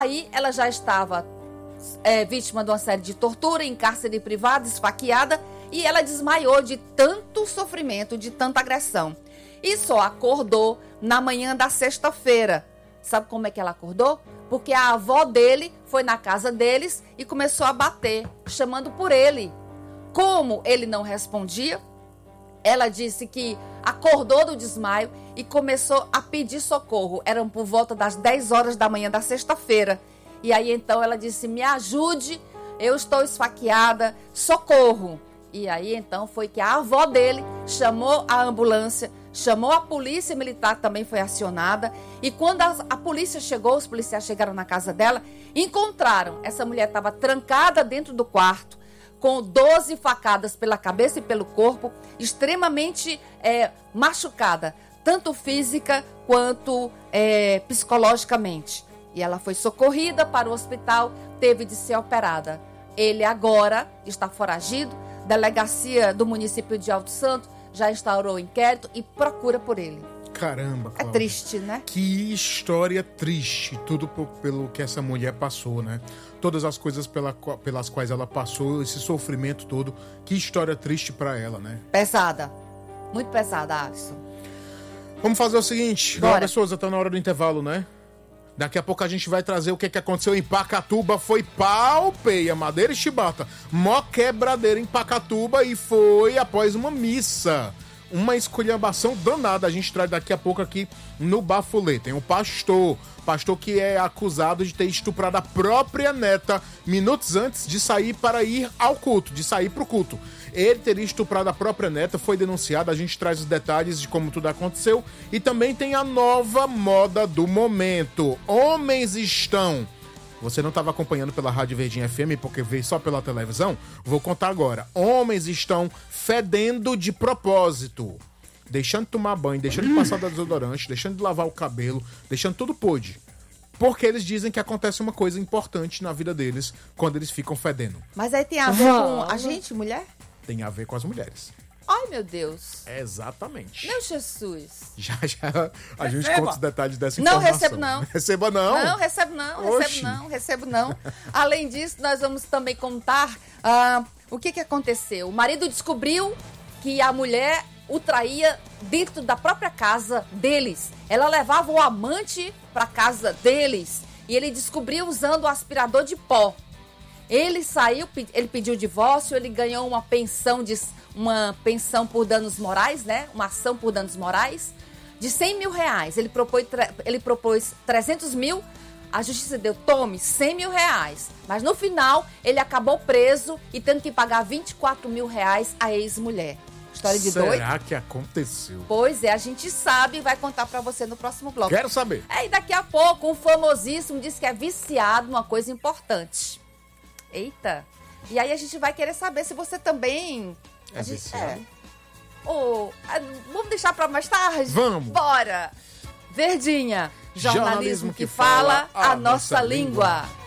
Aí ela já estava vítima de uma série de tortura, em cárcere privado, esfaqueada, e ela desmaiou de tanto sofrimento, de tanta agressão. E só acordou na manhã da sexta-feira. Sabe como é que ela acordou? Porque a avó dele foi na casa deles e começou a bater, chamando por ele. Como ele não respondia, ela disse que acordou do desmaio e começou a pedir socorro. Eram por volta das 10 horas da manhã da sexta-feira. E aí então ela disse: me ajude, eu estou esfaqueada, socorro. E aí então foi que a avó dele chamou a ambulância, chamou a polícia militar, também foi acionada. E quando a polícia chegou, os policiais chegaram na casa dela, encontraram, essa mulher estava trancada dentro do quarto, com 12 facadas pela cabeça e pelo corpo, extremamente machucada, tanto física quanto psicologicamente. E ela foi socorrida para o hospital, teve de ser operada. Ele agora está foragido, delegacia do município de Alto Santo já instaurou o inquérito e procura por ele. Caramba, Cláudia. É triste, né? Que história triste, tudo pelo que essa mulher passou, né? Todas as coisas pelas quais ela passou, esse sofrimento todo, que história triste pra ela, né? Pesada, muito pesada, Alisson. Vamos fazer o seguinte, Glauber Souza, tá na hora do intervalo, né? Daqui a pouco a gente vai trazer o que aconteceu em Pacatuba. Foi pau, peia, madeira e chibata. Mó quebradeira em Pacatuba e foi após uma missa. Uma esculhambação danada. A gente traz daqui a pouco aqui no Bafulê. Tem o pastor que é acusado de ter estuprado a própria neta minutos antes de sair para ir ao culto, de sair para o culto. Ele teria estuprado a própria neta, foi denunciado, a gente traz os detalhes de como tudo aconteceu. E também tem a nova moda do momento. Homens estão... Você não estava acompanhando pela Rádio Verdinha FM porque veio só pela televisão? Vou contar agora. Homens estão fedendo de propósito. Deixando de tomar banho, deixando de passar desodorante, deixando de lavar o cabelo, deixando tudo podre. Porque eles dizem que acontece uma coisa importante na vida deles quando eles ficam fedendo. Mas aí tem a ver com a gente, mulher? Tem a ver com as mulheres. Ai, meu Deus. Exatamente. Meu Jesus. Já a gente conta os detalhes dessa informação. Não recebo, não. Receba, não. Não, recebo, não. Recebo, não. Além disso, nós vamos também contar o que aconteceu. O marido descobriu que a mulher o traía dentro da própria casa deles. Ela levava o amante para casa deles e ele descobriu usando o aspirador de pó. Ele saiu, ele pediu divórcio, ele ganhou uma pensão por danos morais, né? Uma ação por danos morais de R$100 mil. Ele propôs 300 mil, a justiça deu, tome, R$100 mil. Mas no final, ele acabou preso e tendo que pagar R$24 mil à ex-mulher. História de doido. Será que aconteceu? Pois é, a gente sabe e vai contar pra você no próximo bloco. Quero saber. E daqui a pouco, um famosíssimo diz que é viciado numa coisa importante. Eita. E aí a gente vai querer saber se você também... É viciado? Vamos deixar pra mais tarde? Vamos. Bora. Verdinha. Jornalismo que fala a nossa língua.